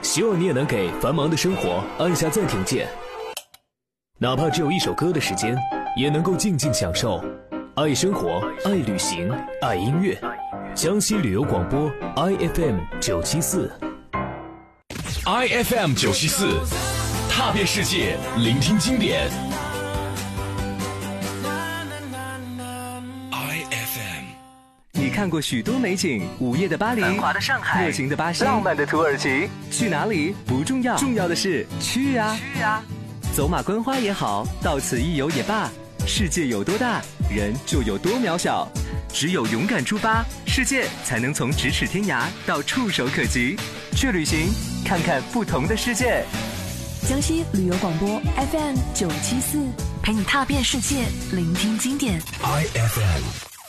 希望你也能给繁忙的生活按下暂停键，哪怕只有一首歌的时间，也能够静静享受。爱生活，爱旅行，爱音乐。江西旅游广播 IFM 974，IFM 974，踏遍世界，聆听经典。 你看过许多美景，午夜的巴黎， 繁华的上海， 热情的巴西， 浪漫的土耳其。 去哪里不重要，重要的是去啊！走马观花也好，到此一游也罢，世界有多大，人就有多渺小。只有勇敢出发，世界才能从咫尺天涯到触手可及。去旅行，看看不同的世界。 江西旅游广播 FM 974，陪你踏遍世界，聆听经典。 IFM。